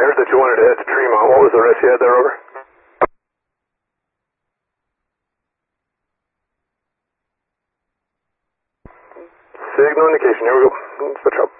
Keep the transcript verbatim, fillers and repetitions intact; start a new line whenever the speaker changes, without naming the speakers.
heard that you wanted to head to Tremont. What was the rest you had there, over? Signal indication, here we go. Switch up.